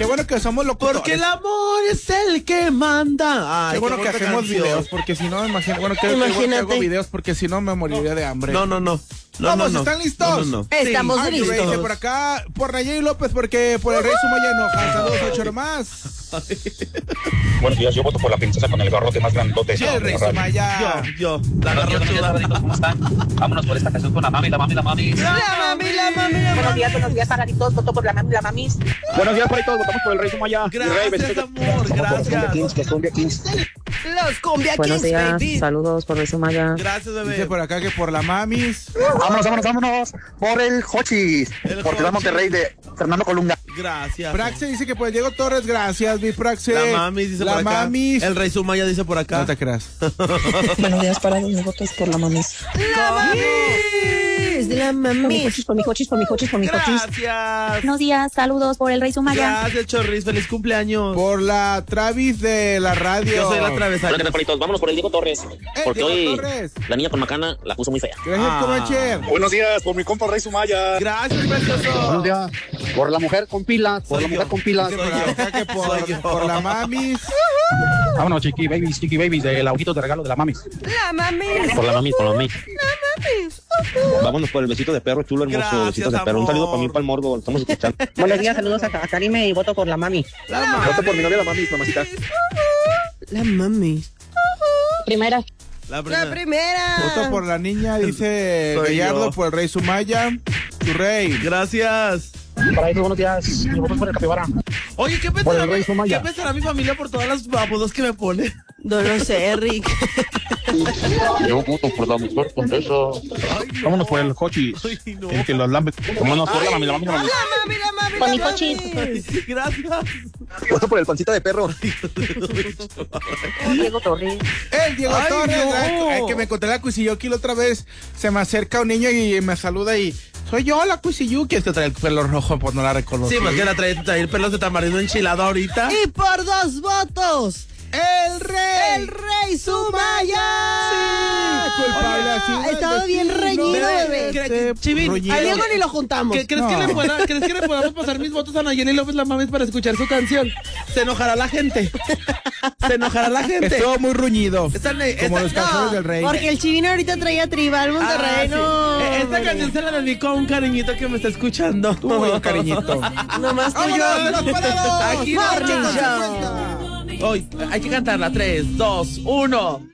Qué bueno que somos locutores. Porque el amor es el que manda. Ay, qué bueno que hacemos videos, porque si no, bueno, que hago videos, porque si no me moriría de hambre. No. Vamos, ¿están listos? No. Estamos Sí. listos. Dice por acá, por Nayeli López, porque por el Rey Sumaya enoja. Saludos, 8 más. Buenos días, yo voto por la princesa con el garrote más grandote. Sí, el Rey Sumaya. Yo, la garrochuda. ¿Cómo están? Vámonos por esta canción con la mami. La mami. Buenos días, pagaditos. Voto por la mami, la mamis. Buenos días, Paritos, votamos por el Rey Sumaya. Gracias, amor, gracias. Los cumbia Buenos kings, días, baby. saludos por eso, Maya. Gracias, Dice bebé. por acá que por la mamis. Vámonos por el Hochis. El Por Ciudad Hochis. Monterrey de Fernando Colunga. Gracias. Praxe dice que por Diego Torres, gracias, mi Praxe. La mamis dice la por acá. mamis. El Rey Sumaya dice por acá. No te creas. Buenos días para los votos por la mamis. La mamis. Por mi cochis. Gracias. Buenos días, saludos por el Rey Sumaya. Gracias, Chorris. Feliz cumpleaños. Por la Travis de la radio. Yo soy la travesa. Palitos, vámonos por el Diego Torres. Porque Diego hoy Torres. la niña con macana la puso muy fea. Gracias, Comancher. Buenos días, por mi compa Rey Sumaya. Gracias, precioso. días, por la mujer con pilas. Soy yo. Dice por acá que Soy yo. por la mamis. Vámonos, chiqui babies, del aguito de regalo de la mami. La mami. Por la mami. Vámonos por el besito de perro, chulo, hermoso. Gracias, Besitos de perro. Un saludo para mí, para el morbo. Estamos escuchando. Buenos días, saludos a Karime y voto por la mami. La mami. Voto por mi novia, la mami, mamacita. La mami. Primera. La La primera. Voto por la niña, dice Soy Gallardo, yo. por el Rey Sumaya. Tu rey. Gracias. Para eso, buenos días. Yo voto por el capibara. Oye, ¿qué Por el Rey Sumaya. pensará mi familia por todas las apodos que me pone? No lo sé, Rick. Yo voto por la mujer con eso. Vámonos por el Hochis. Ay, no. El que los lambe. Vámonos por la mami. La mami. Por mi la cochis. mami. Gracias. Voto por el pancita de perro. Diego Torres. El Diego Ay, Torres. no. Es que me encontré la Cuisilloqui la otra vez. Se me acerca un niño y me saluda y... Soy yo, la Cuisilloqui. Es que trae el pelo rojo, pues no la reconozco. Sí, pues que la trae el pelo de tamarindo enchilado ahorita. Y por 2 votos. ¡El Rey! El Rey Sumaya. Sí, culpable ha sido Ha el estado bien destino. reñido, Bebé, bebé. Chivín, Ruñido. A Diego ni lo juntamos. ¿Crees, No. ¿crees que le podamos pasar mis votos a Nayeli López la mames para escuchar su canción? Se enojará la gente. Estuvo muy ruñido. Como los canciones No, del Rey. porque el Chivino ahorita traía Tribal Monterrey, sí. no. Esta canción se la dedico a un cariñito que me está escuchando. Tú, buen cariñito. Nomás tú y ¡Vámonos, yo. los parados! Aquí Morning no. Show. Hoy hay que cantarla. 3, 2, 1.